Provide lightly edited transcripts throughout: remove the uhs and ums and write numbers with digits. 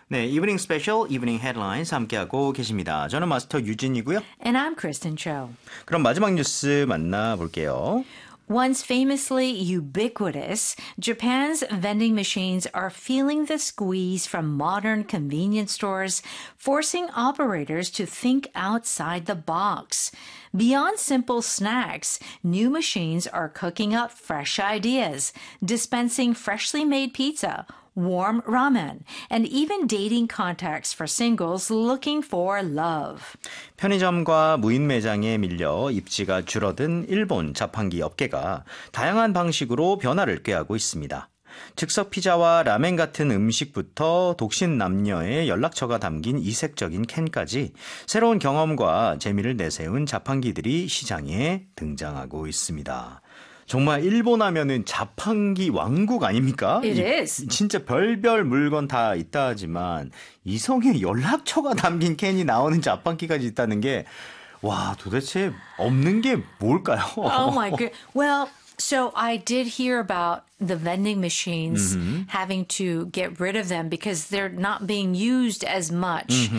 네, 이브닝 스페셜, 이브닝 헤드라인스 함께하고 계십니다. 저는 마스터 유진이고요. And I'm Kristen Cho. 그럼 마지막 뉴스 만나볼게요. Once famously ubiquitous, Japan's vending machines are feeling the squeeze from modern convenience stores, forcing operators to think outside the box. Beyond simple snacks, new machines are cooking up fresh ideas, dispensing freshly made pizza, warm ramen, and even dating contacts for singles looking for love. 편의점과 무인 매장에 밀려 입지가 줄어든 일본 자판기 업계가 다양한 방식으로 변화를 꾀하고 있습니다. 즉석 피자와 라멘 같은 음식부터 독신 남녀의 연락처가 담긴 이색적인 캔까지 새로운 경험과 재미를 내세운 자판기들이 시장에 등장하고 있습니다. 정말 일본 하면은 자판기 왕국 아닙니까? It is. 진짜 별별 물건 다 있다 하지만 이성의 연락처가 담긴 캔이 나오는 자판기까지 있다는 게 와, 도대체 없는 게 뭘까요? Oh my god. Well, so I did hear about the vending machines having to get rid of them because they're not being used as much.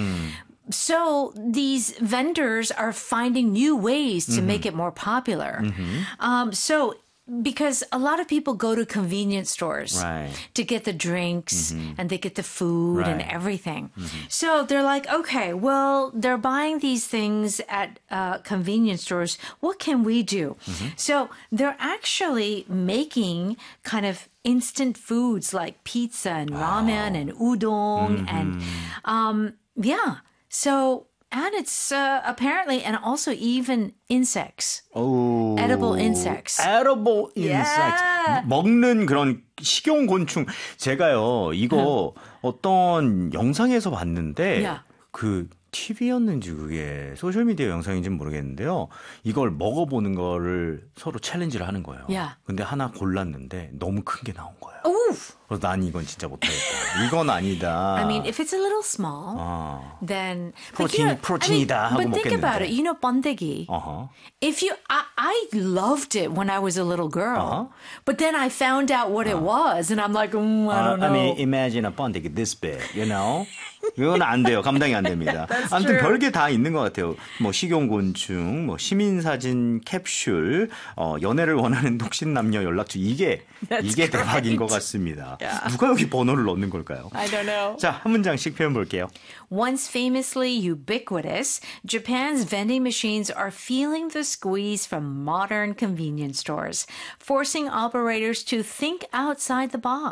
So these vendors are finding new ways to make it more popular. So because a lot of people go to convenience stores Right. to get the drinks and they get the food and Right. everything. So they're like, okay, well, they're buying these things at convenience stores. What can we do? So they're actually making kind of instant foods like pizza and ramen and udon and yeah. So and it's apparently and also even insects. 오, Edible insects. edible insects. Yeah. 먹는 그런 식용곤충. 제가요, 이거 어떤 영상에서 봤는데, Yeah. 그 TV였는지 그게 소셜미디어 영상인지는 모르겠는데요. 이걸 먹어보는 거를 서로 챌린지를 하는 거예요. Yeah. 근데 하나 골랐는데 너무 큰 게 나온 거예요. Oof. 그래서 난 이건 진짜 못하겠다. 이건 아니다. I mean, if it's a little small, then 프로틴이다 하고 but think about 먹겠는데. it. You know, 번데기. If you, I loved it when I was a little girl, but then I found out what it was, and I'm like, I don't know. I mean, imagine a 번데기 this big, you know? 이건 안 돼요. 감당이 안 됩니다. 아무튼 true. 별게 다 있는 것 같아요. 뭐 식용곤충, 뭐 시민사진 캡슐, 연애를 원하는 독신 남녀 연락처 이게 That's 대박인 것 great. 같습니다. Yeah. 누가 여기 번호를 넣는 걸까요? I don't know. 자, 한 문장씩 표현 볼게요. Once famously ubiquitous, Japan's vending machines are feeling the squeeze from modern convenience stores, forcing operators to think outside the box.